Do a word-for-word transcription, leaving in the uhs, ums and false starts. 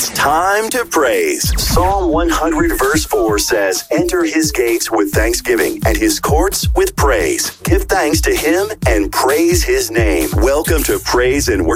It's time to praise. Psalm one hundred verse four says, enter his gates with thanksgiving and his courts with praise. Give thanks to him and praise his name. Welcome to Praise and Worship